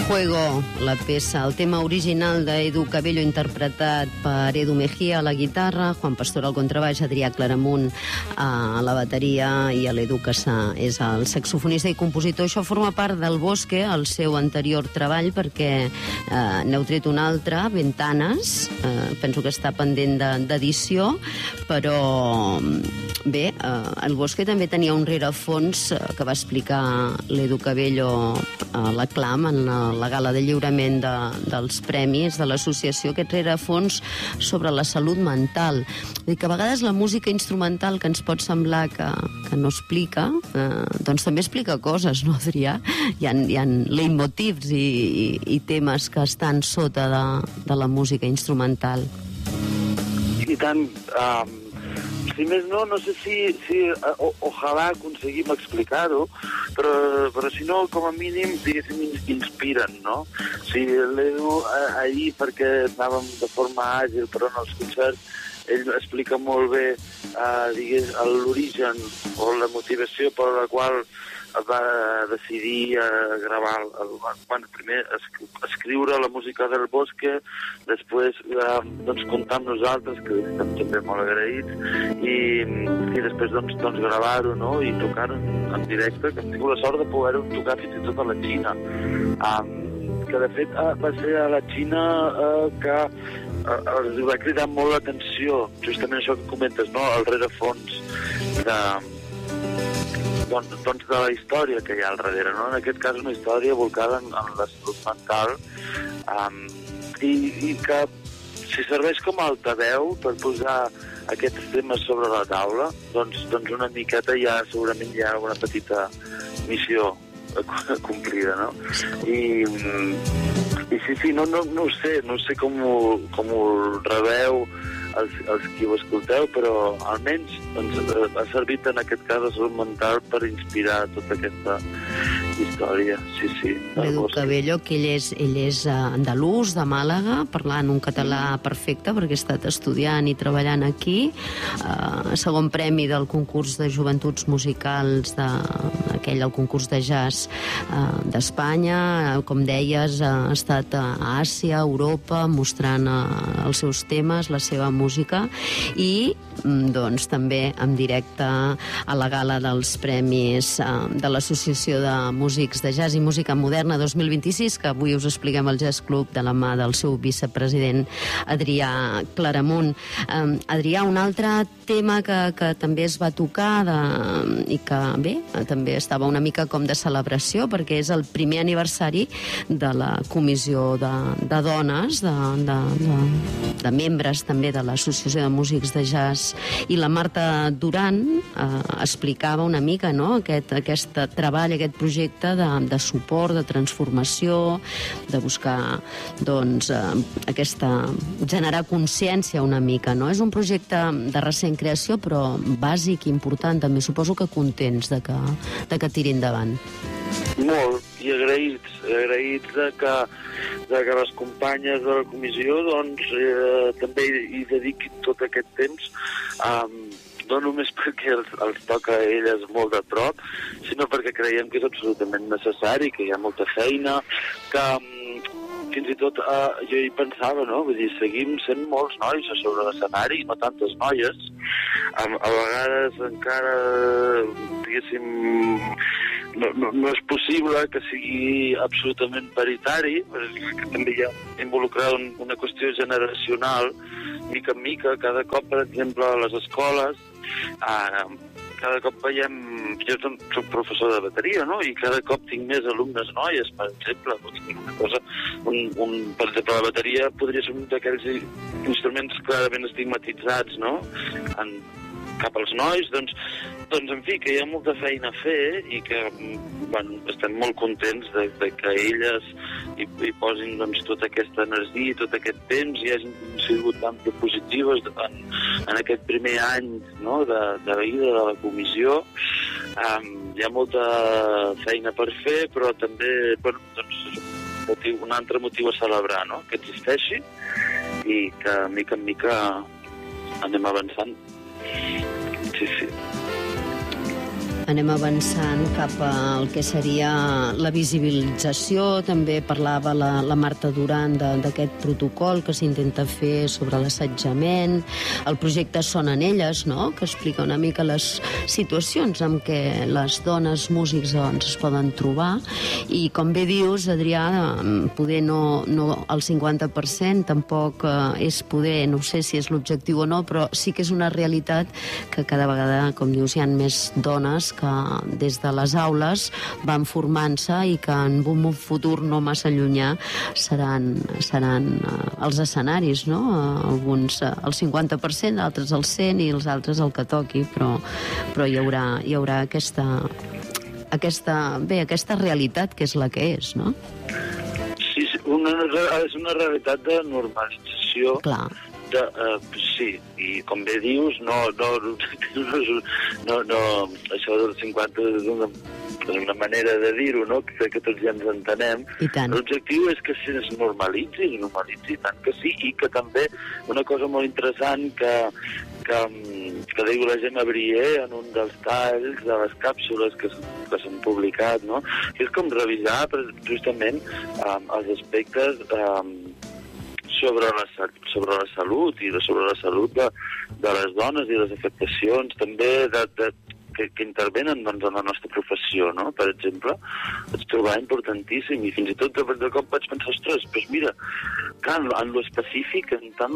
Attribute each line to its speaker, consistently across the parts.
Speaker 1: Fuego, la peça, el tema original d'Edu Cabello interpretat per Edu Mejía a la guitarra, Juan Pastor al contrabaix, Adrià Claramunt a la bateria i l'Edu que és el saxofonista i compositor. Això forma part del Bosque, el seu anterior treball, perquè n'heu tret un altre, Ventanes, penso que està pendent d'edició, però bé, el Bosque també tenia un rerefons que va explicar l'Edu Cabello a la Clam en la gala de lliurament dels premis de l'associació, aquest rerefons sobre la salut mental. Vull dir que a vegades la música instrumental, que ens pot semblar que no explica, doncs també explica coses, no, Adrià? Hi ha leitmotivs i temes que estan sota de la música instrumental.
Speaker 2: I tant, si més no sé si ojalà aconseguim explicar-ho, però si no, com a mínim, diguéssim, inspiren, no? Si l'Edu ahir, perquè anàvem de forma àgil, però en els concerts, ell explica molt bé, l'origen o la motivació per la qual va decidir gravar, primer escriure la música del Bosque, després comptar amb nosaltres, que estem també molt agraïts, i després gravar-ho, no? I tocar-ho en directe, que hem tingut la sort de poder-ho tocar fins i tot a la Xina, que de fet va ser a la Xina que els va cridar molt l'atenció, justament això que comentes, no? El rerefons de la història que hi ha al darrere, no? En aquest cas una història volcada en la salut mental, i que si serveix com a altaveu per posar aquests temes sobre la taula, doncs una miqueta segurament hi ha una petita missió complida, no? I sí, no ho sé com ho rebeu els qui ho escolteu, però almenys ha servit en aquest cas de salut mental per inspirar tota aquesta història, sí.
Speaker 1: L'Edu Cabello, que ell és andalús, de Màlaga, parlant un català perfecte, perquè ha estat estudiant i treballant aquí, segon premi del concurs de joventuts musicals, el concurs de jazz d'Espanya, com deies, ha estat a Àsia, a Europa, mostrant els seus temes, la seva música, i doncs també en directe a la gala dels premis de l'Associació de Músics de Jazz i Música Moderna 2026, que avui us expliquem al Jazz Club de la mà del seu vicepresident Adrià Claramunt. Adrià, un altre tema que també es va tocar i que bé, també estava una mica com de celebració, perquè és el primer aniversari de la comissió de dones, de membres també de l'Associació de Músics de Jazz, i la Marta Duran explicava una mica, no?, aquest treball, aquest projecte de suport, de transformació, de buscar generar consciència una mica, no? És un projecte de recent creació, però bàsic i important també. Suposo que contents de que tiri endavant.
Speaker 2: Molt, i agraïts de que les companyes de la comissió també hi dediquin tot aquest temps, no només perquè els toca a elles molt de prop, sinó perquè creiem que és absolutament necessari, que hi ha molta feina, que fins i tot jo hi pensava, no? Vull dir, seguim sent molts nois a sobre l'escenari, no tantes noies. A vegades encara, diguéssim, no és possible que sigui absolutament paritari, perquè també hi ha involucrada una qüestió generacional, mica en mica. Cada cop, per exemple, a les escoles, cada cop veiem... Jo soc professor de bateria, no? I cada cop tinc més alumnes noies, per exemple. Una cosa, per exemple, la bateria podria ser un d'aquells instruments clarament estigmatitzats, no?, cap als nois, doncs en fi, que hi ha molta feina a fer i que estem molt contents de que elles hi posin tota aquesta energia, tot aquest temps, i hagin sigut tan propositives en aquest primer any, no?, de vida de la comissió. Hi ha molta feina per fer, però també un altre motiu a celebrar, no?, que existeixi i que mica en mica anem avançant. Sí.
Speaker 1: Anem avançant cap al que seria la visibilització. També parlava la Marta Duran d'aquest protocol que s'intenta fer sobre l'assetjament. El projecte Són en elles, no?, que explica una mica les situacions en què les dones músics es poden trobar. I com bé dius, Adrià, poder no el 50% tampoc és poder, no sé si és l'objectiu o no, però sí que és una realitat que cada vegada, com dius, hi ha més dones que des de les aules van formant-se i que en un futur no massa llunyà seran els escenaris, no? Alguns el 50%, altres el 100% i els altres el que toqui, però hi haurà aquesta realitat que és la que és, no?
Speaker 2: Sí, és una realitat de normalització.
Speaker 1: Clar.
Speaker 2: Sí, i com bé dius, això del 50 és una manera de dir-ho, no?, que crec que tots ja ens entenem. L'objectiu és que es normalitzi, tant que sí, i que també una cosa molt interessant que diu la Gemma Brier en un dels talls de les càpsules que s'han publicat, no?, que és com revisar justament els aspectes sobre la salut i sobre la salut de les dones i les afectacions també que intervenen en la nostra professió, no? Per exemple, vaig trobar importantíssim i fins i tot de cop vaig pensar, ostres, doncs mira, en lo específic,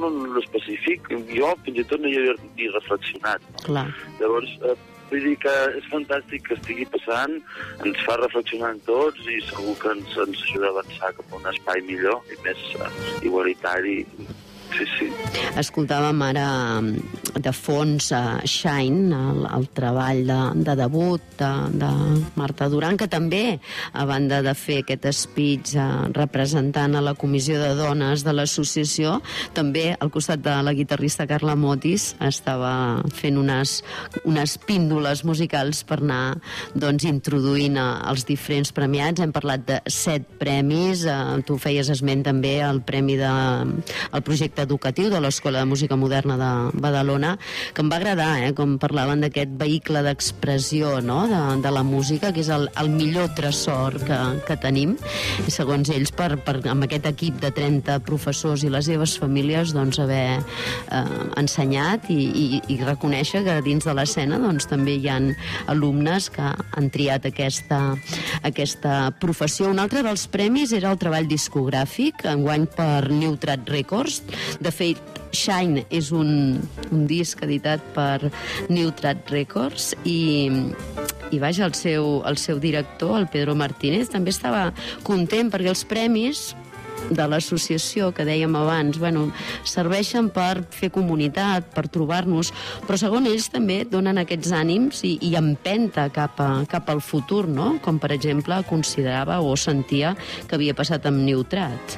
Speaker 2: jo fins i tot no hi havia ni reflexionat.
Speaker 1: Clar.
Speaker 2: Llavors, vull dir que és fantàstic que estigui passant, ens fa reflexionar en tots i segur que ens ajuda a avançar cap a un espai millor i més igualitari. Sí.
Speaker 1: Escoltàvem ara de fons Shine, el treball de debut de Marta Duran, que també, a banda de fer aquest speech representant a la Comissió de Dones de l'associació, també al costat de la guitarrista Carla Motis estava fent unes píndoles musicals per anar introduint els diferents premiats. Hem parlat de 7 premis, tu feies esment també al premi del projecte educatiu de l'Escola de Música Moderna de Badalona, que em va agradar, com parlaven d'aquest vehicle d'expressió, no?, de la música, que és el millor tresor que tenim, i segons ells, amb aquest equip de 30 professors i les seves famílies, haver ensenyat i reconèixer que dins de l'escena també hi ha alumnes que han triat aquesta professió. Un altre dels premis era el treball discogràfic, enguany per Neutrat Records. De fet, Shine és un disc editat per Neutrat Records i vaja, el seu director, el Pedro Martínez, també estava content perquè els premis de l'associació que dèiem abans, serveixen per fer comunitat, per trobar-nos, però segons ells també donen aquests ànims i empenta cap al futur, no? Com per exemple considerava o sentia que havia passat amb Neutrat.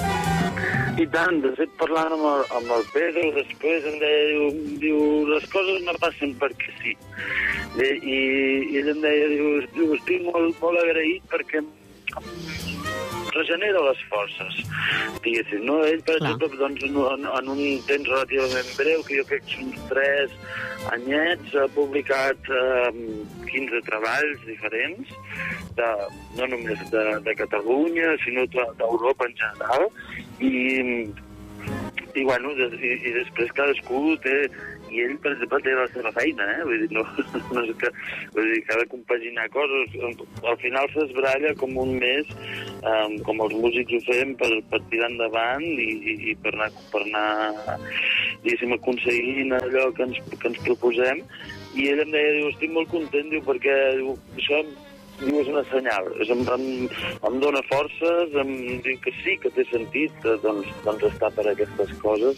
Speaker 2: I tant, de fet, parlant amb el Pedro, després em deia, diu, les coses no passen perquè sí. I ell em deia, diu, estic molt agraït perquè regenera les forces, diguéssim, no? Ell, per exemple, en un temps relativament breu, que jo crec que són 3 anyets, ha publicat 15 treballs diferents, no només de Catalunya, sinó d'Europa en general, i després cadascú té, i ell, per exemple, té la seva feina, vull dir, no és que ha de compaginar coses. Al final s'esbralla com un mes, com els músics ho fem, per tirar endavant i per anar diguéssim, aconseguint allò que ens proposem. I ell em deia, diu, estic molt content, diu, perquè això és una senyal, em dona forces, em diu que sí, que té sentit doncs estar per aquestes coses,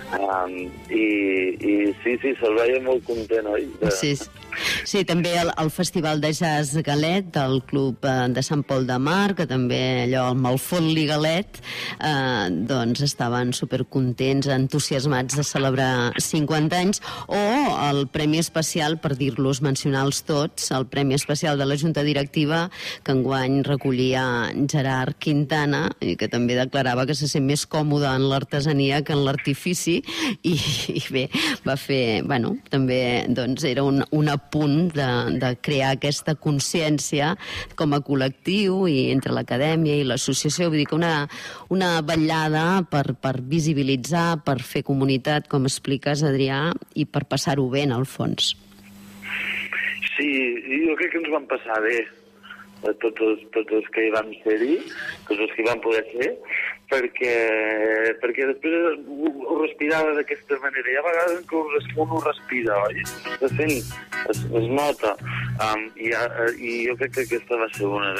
Speaker 2: i sí, se'l veia molt content, oi?
Speaker 1: Sí, també el Festival de Jazz Galet del Club de Sant Pol de Mar, que també allò amb el Font-li Galet estaven supercontents, entusiasmats de celebrar 50 anys, o el Premi Especial, per dir-los, mencionar-los tots, el Premi Especial de la Junta Directiva col·lectiva que enguany recollia Gerard Quintana i que també declarava que se sent més còmode en l'artesania que en l'artifici i bé, va fer, bueno, també doncs era un apunt de crear aquesta consciència com a col·lectiu i entre l'acadèmia i l'associació, vull dir que una vetllada per visibilitzar, per fer comunitat, com expliques, Adrià, i per passar-ho bé, en el fons.
Speaker 2: Sí, jo crec que ens vam passar bé, tots els que hi vam ser-hi, tots els que hi vam poder ser, perquè després ho respirava d'aquesta manera. Hi ha vegades que un ho respira, oi? Es nota. I jo crec que aquesta va ser una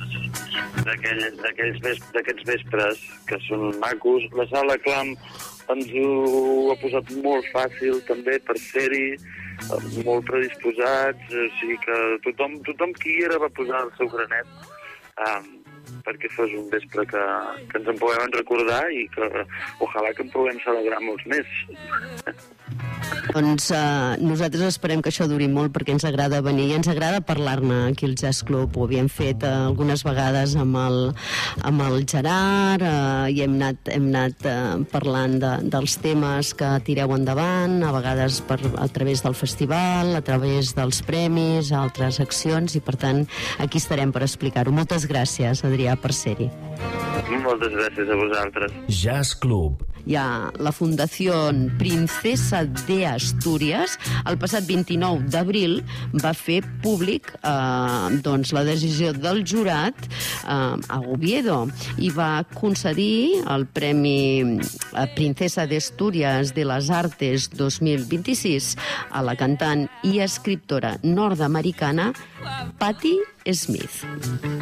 Speaker 2: d'aquests vespres que són macos. La Sala Clam ens ho ha posat molt fàcil també per ser-hi, molt predisposats, o sigui que tothom qui hi era va posar el seu granet perquè fos un vespre que ens en puguem recordar i que ojalà que en puguem celebrar molts més.
Speaker 1: Doncs nosaltres esperem que això duri molt perquè ens agrada venir i ens agrada parlar-ne aquí al Jazz Club. Ho havíem fet algunes vegades amb el Gerard i hem anat parlant dels temes que tireu endavant, a vegades a través del festival, a través dels premis, altres accions, i per tant aquí estarem per explicar-ho. Moltes gràcies, Adrià, per ser-hi.
Speaker 2: Moltes gràcies a vosaltres.
Speaker 3: Jazz Club.
Speaker 1: Hi ha la Fundació Princesa de Astúries. El passat 29 d'abril va fer públic doncs la decisió del jurat a Oviedo i va concedir el Premi Princesa de Astúries de les Artes 2026 a la cantant i escriptora nord-americana Patti Smith.